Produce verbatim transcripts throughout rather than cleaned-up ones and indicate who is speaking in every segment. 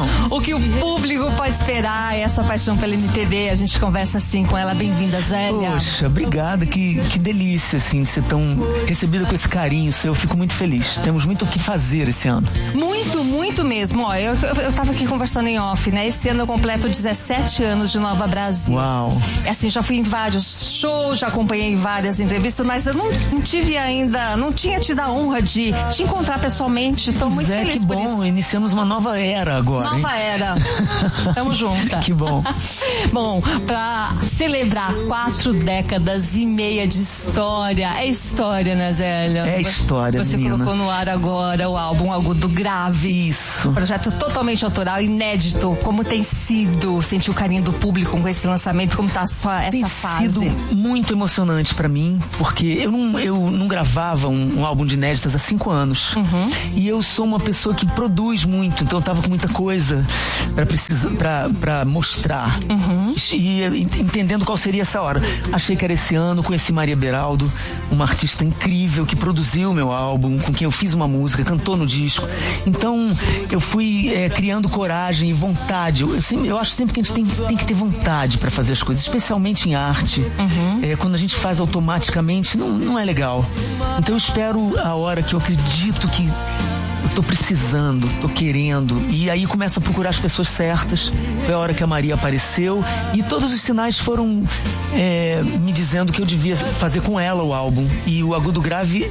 Speaker 1: Não.
Speaker 2: O que o público pode esperar, essa paixão pela M P B, a gente conversa assim com ela. Bem-vinda, Zélia.
Speaker 1: Poxa, obrigada, que, que delícia, assim, de ser tão recebida com esse carinho seu. Eu fico muito feliz. Temos muito o que fazer esse ano.
Speaker 2: Muito, muito mesmo. Ó, eu, eu, eu tava aqui conversando em off, né? Esse ano eu completo dezessete anos de Nova Brasil.
Speaker 1: Uau.
Speaker 2: É assim, já fui em vários shows, já acompanhei várias entrevistas, mas eu não, não tive ainda, não tinha tido a honra de te encontrar pessoalmente. Estou muito
Speaker 1: Zé,
Speaker 2: feliz
Speaker 1: que
Speaker 2: por
Speaker 1: bom.
Speaker 2: isso.
Speaker 1: Iniciamos uma nova era agora.
Speaker 2: Nova
Speaker 1: hein?
Speaker 2: era. Tamo junta.
Speaker 1: Que bom.
Speaker 2: Bom, pra celebrar quatro décadas e meia de história, é história, né, Zélia?
Speaker 1: É história,
Speaker 2: Você
Speaker 1: menina.
Speaker 2: colocou no ar agora o álbum Agudo Grave.
Speaker 1: Isso.
Speaker 2: Projeto totalmente autoral, inédito. Como tem sido sentir o carinho do público com esse lançamento? Como tá só essa
Speaker 1: Tem
Speaker 2: fase?
Speaker 1: sido muito emocionante pra mim, porque eu não, eu não gravava um, um álbum de inéditas há cinco anos.
Speaker 2: Uhum.
Speaker 1: E eu sou uma pessoa que produz muito, então eu tava com muita coisa pra, precisar, pra, pra mostrar.
Speaker 2: Uhum.
Speaker 1: E entendendo qual seria essa hora. Achei que era esse ano, conheci Maria Beraldo, uma artista incrível que produziu o meu álbum, com quem eu fiz uma música, cantou no disco. Então eu fui é, criando coragem e vontade. Eu, eu, eu acho sempre que a gente tem, tem que ter vontade pra fazer as coisas, especialmente em arte.
Speaker 2: Uhum.
Speaker 1: É, quando a gente faz automaticamente, não, não é legal. Então eu espero a hora que eu acredito que eu tô precisando, tô querendo. E aí começo a procurar as pessoas certas. Foi a hora que a Maria apareceu. E todos os sinais foram é, me dizendo que eu devia fazer com ela o álbum. E o Agudo Grave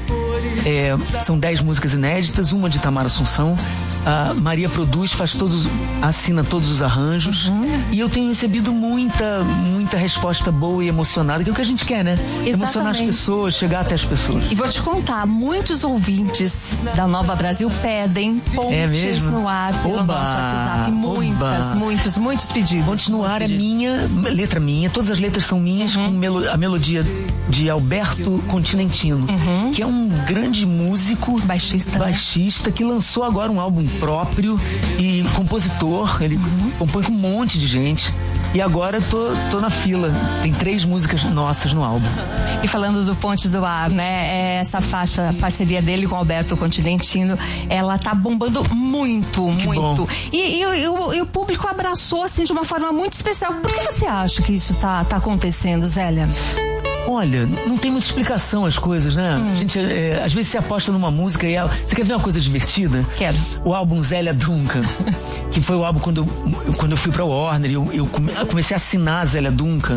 Speaker 1: é, são dez músicas inéditas, uma de Tamara Assunção. A Maria produz, faz todos, assina todos os arranjos. Uhum. E eu tenho recebido muita, muita resposta boa e emocionada, que é o que a gente quer, né?
Speaker 2: Exatamente.
Speaker 1: Emocionar as pessoas, chegar até as pessoas.
Speaker 2: E vou te contar, muitos ouvintes da Nova Brasil pedem pontes
Speaker 1: é mesmo?
Speaker 2: no ar pelo
Speaker 1: Oba,
Speaker 2: nosso WhatsApp. Muitas,
Speaker 1: oba.
Speaker 2: muitos, muitos pedidos.
Speaker 1: Pontes no ar é minha, letra minha, todas as letras são minhas, uhum. com melo, a melodia de Alberto Continentino,
Speaker 2: uhum.
Speaker 1: que é um grande músico,
Speaker 2: baixista,
Speaker 1: baixista
Speaker 2: né?
Speaker 1: que lançou agora um álbum próprio e compositor. Ele uhum. compõe com um monte de gente. E agora eu tô, tô na fila. Tem três músicas nossas no álbum.
Speaker 2: E falando do Pontes do Ar, né? Essa faixa, a parceria dele com o Alberto Continentino, ela tá bombando muito,
Speaker 1: que
Speaker 2: muito.
Speaker 1: Bom.
Speaker 2: E, e, e, o, e o público abraçou, assim, de uma forma muito especial. Por que você acha que isso tá, tá acontecendo, Zélia?
Speaker 1: Olha, não tem muita explicação as coisas, né? Hum. A gente, é, às vezes, se aposta numa música e ela... Você quer ver uma coisa divertida?
Speaker 2: Quero.
Speaker 1: O álbum Zélia Duncan, que foi o álbum quando eu, quando eu fui pra Warner, eu, eu comecei a assinar a Zélia Duncan.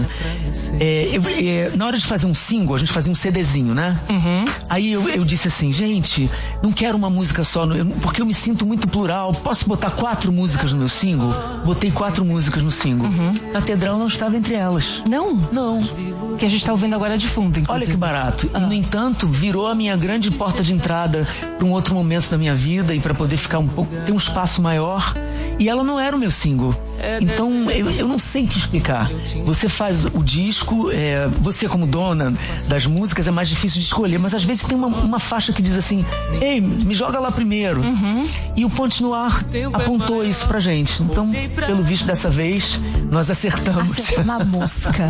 Speaker 1: É, eu, é, na hora de fazer um single, a gente fazia um CDzinho, né?
Speaker 2: Uhum.
Speaker 1: Aí eu, eu disse assim, gente, não quero uma música só, porque eu me sinto muito plural. Posso botar quatro músicas no meu single? Botei quatro músicas no single.
Speaker 2: Uhum.
Speaker 1: Catedral não estava entre elas.
Speaker 2: Não?
Speaker 1: Não.
Speaker 2: Que a gente tá ouvindo agora de fundo, inclusive.
Speaker 1: Olha que barato.
Speaker 2: Ah.
Speaker 1: E, no entanto, virou a minha grande porta de entrada para um outro momento da minha vida e para poder ficar um pouco, ter um espaço maior. E ela não era o meu single. Então, eu, eu não sei te explicar. Você faz o disco, é, você como dona das músicas é mais difícil de escolher, mas às vezes tem uma, uma faixa que diz assim, ei, me joga lá primeiro.
Speaker 2: Uhum.
Speaker 1: E o Pontes no Ar apontou isso pra gente. Então, pelo visto dessa vez, nós acertamos.
Speaker 2: Acertamos na música.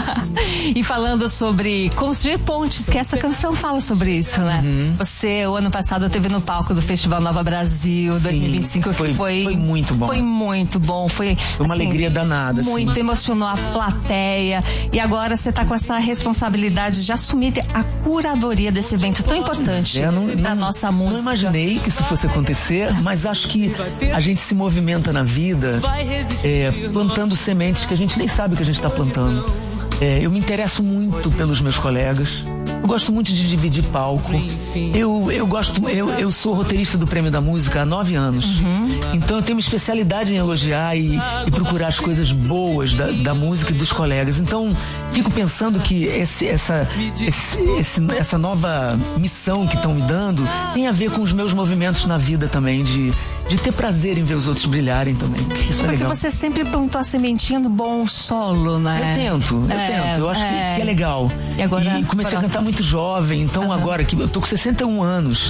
Speaker 2: E falando sobre construir pontes, que essa canção fala sobre isso, né?
Speaker 1: Uhum.
Speaker 2: Você, o ano passado, esteve no palco do Festival Nova Brasil dois mil e vinte e cinco, que
Speaker 1: foi,
Speaker 2: foi,
Speaker 1: foi muito bom.
Speaker 2: Foi muito bom. Foi,
Speaker 1: foi uma
Speaker 2: assim,
Speaker 1: alegria danada.
Speaker 2: Muito,
Speaker 1: assim.
Speaker 2: Emocionou a plateia. E agora você está com essa responsabilidade de assumir a curadoria desse evento tão importante
Speaker 1: é, não,
Speaker 2: pra
Speaker 1: não,
Speaker 2: nossa música.
Speaker 1: Não imaginei que isso fosse acontecer, mas acho que a gente se movimenta na vida é, plantando sementes que a gente nem sabe que a gente está plantando. É, eu me interesso muito pelos meus colegas. Eu gosto muito de dividir palco. Eu, eu gosto, eu, eu sou roteirista do Prêmio da Música há nove anos. Uhum. Então eu tenho uma especialidade em elogiar e, e procurar as coisas boas da, da música e dos colegas. Então fico pensando que esse, essa, esse, esse, essa nova missão que estão me dando tem a ver com os meus movimentos na vida também, de, de ter prazer em ver os outros brilharem também. Isso é,
Speaker 2: é
Speaker 1: legal.
Speaker 2: Porque você sempre plantou a sementinha do bom solo, né?
Speaker 1: Eu tento, eu
Speaker 2: é,
Speaker 1: tento. Eu acho
Speaker 2: é.
Speaker 1: que, que é legal.
Speaker 2: E, agora,
Speaker 1: e comecei
Speaker 2: pronto.
Speaker 1: a cantar muito jovem. Então uhum. agora que eu tô com sessenta e um anos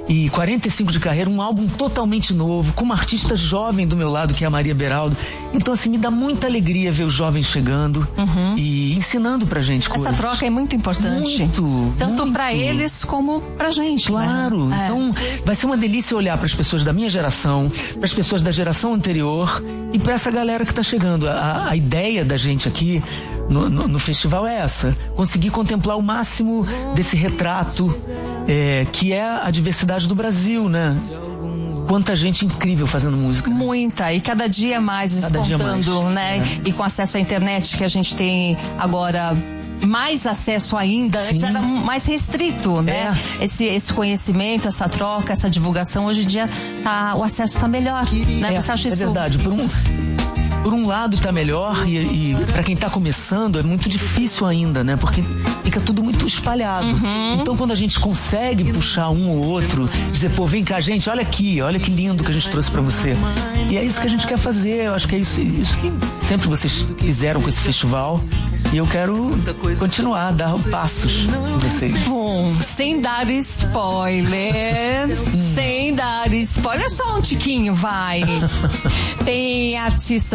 Speaker 1: e quarenta e cinco de carreira, um álbum totalmente novo, com uma artista jovem do meu lado, que é a Maria Beraldo. Então, assim, me dá muita alegria ver os jovens chegando uhum. e ensinando pra gente coisas.
Speaker 2: Essa troca é muito importante.
Speaker 1: Muito,
Speaker 2: Tanto
Speaker 1: muito.
Speaker 2: pra eles como pra gente.
Speaker 1: Claro.
Speaker 2: Né?
Speaker 1: Então, é. vai ser uma delícia olhar pras pessoas da minha geração, pras pessoas da geração anterior e pra essa galera que tá chegando. A, a ideia da gente aqui no, no, no festival é essa. Conseguir contemplar o máximo desse retrato é, que é a diversidade do Brasil, né? Quanta gente incrível fazendo música. Né?
Speaker 2: Muita, e cada dia mais despontando, né? É. E com acesso à internet que a gente tem agora mais acesso ainda, Sim. antes era mais restrito, né? É. Esse, esse conhecimento, essa troca, essa divulgação, hoje em dia tá, o acesso tá melhor, né?
Speaker 1: É,
Speaker 2: Você acha
Speaker 1: é
Speaker 2: isso?
Speaker 1: verdade, por um... Por um lado tá melhor e, e para quem tá começando é muito difícil ainda, né? Porque fica tudo muito espalhado. Uhum. Então quando a gente consegue puxar um ou outro, dizer, pô, vem cá, gente, olha aqui, olha que lindo que a gente trouxe para você. E é isso que a gente quer fazer, eu acho que é isso, isso que sempre vocês fizeram com esse festival. E eu quero continuar, dar passos com vocês.
Speaker 2: Bom, sem dar spoiler, hum. sem dar spoiler, só um tiquinho, vai. Tem artista